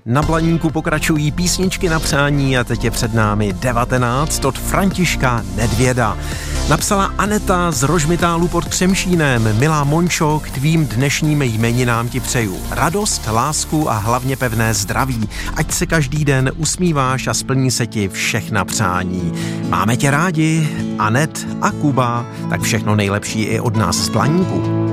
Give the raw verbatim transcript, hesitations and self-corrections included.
Na Blaníku pokračují písničky na přání a teď je před námi devatenáct od Františka Nedvěda. Napsala Aneta z Rožmitálu pod Třemšínem. Milá Mončo, k tvým dnešním jmeninám ti přeju radost, lásku a hlavně pevné zdraví. Ať se každý den usmíváš a splní se ti všechna přání. Máme tě rádi, Anet a Kuba, tak všechno nejlepší i od nás z Blaníku.